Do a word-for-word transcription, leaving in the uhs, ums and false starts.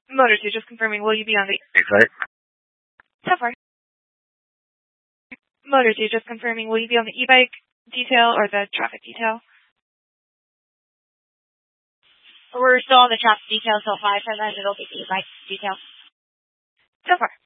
Motor two, just confirming, will you be on the... Right. So far. Motor two, just confirming, will you be on the e-bike detail or the traffic detail? We're still on the traffic detail till five, and then it'll be the e-bike detail. So far.